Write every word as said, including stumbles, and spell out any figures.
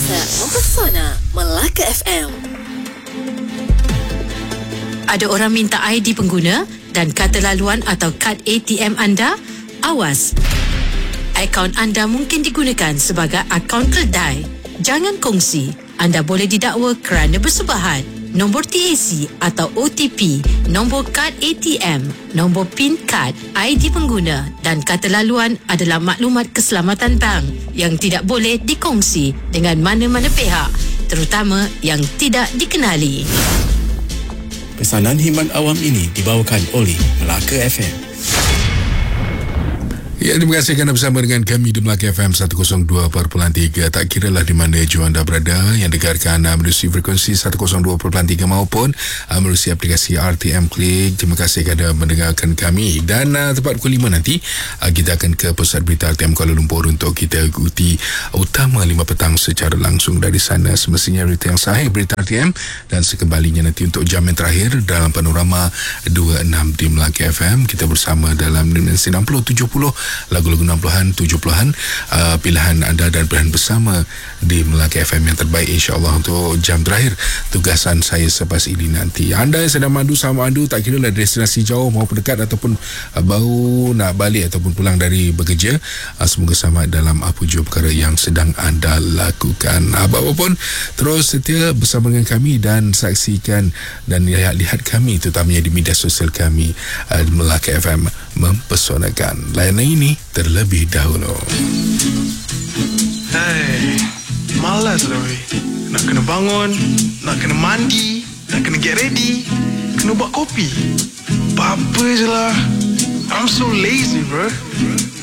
Semasa mempesona Melaka F M. Ada orang minta I D pengguna dan kata laluan atau kad A T M anda? Awas. Akaun anda mungkin digunakan sebagai akaun keldai. Jangan kongsi. Anda boleh didakwa kerana bersubahat. Nombor T A C atau O T P, nombor kad A T M, nombor PIN kad, I D pengguna dan kata laluan adalah maklumat keselamatan bank yang tidak boleh dikongsi dengan mana-mana pihak, terutama yang tidak dikenali. Pesanan himan awam ini dibawakan oleh Melaka F M. Ya, terima kasih kerana bersama dengan kami di Melaka F M seratus dua perpuluhan tiga. Tak kiralah di mana jua anda berada yang dengarkan uh, melalui frekuensi seratus dua perpuluhan tiga maupun uh, melalui aplikasi R T M Click. Terima kasih kerana mendengarkan kami. Dan uh, tepat pukul lima nanti uh, kita akan ke Pusat Berita R T M Kuala Lumpur untuk kita ikuti utama lima petang secara langsung dari sana. Semestinya berita yang sahih, berita R T M, dan sekembalinya nanti untuk jam yang terakhir dalam panorama dua puluh enam di Melaka F M. Kita bersama dalam dimensi enam puluh tujuh puluh lagu-lagu enam puluhan, tujuh puluhan, uh, pilihan anda dan pilihan bersama di Melaka F M yang terbaik, insyaAllah untuk jam terakhir tugasan saya selepas ini nanti. Anda yang sedang mandu sama mandu, tak kira lah destinasi jauh maupun dekat ataupun uh, baru nak balik ataupun pulang dari bekerja, uh, semoga selamat dalam apa jua perkara yang sedang anda lakukan. Uh, apapun, terus setia bersama dengan kami dan saksikan dan lihat-lihat kami terutamanya di media sosial kami, uh, Melaka F M mempesonakan. Layanan ini terlebih dahulu. Hey, malas lah weh. Nak kena bangun, nak kena mandi, nak kena get ready, kena buat kopi. Apa je lah. I'm so lazy, bro.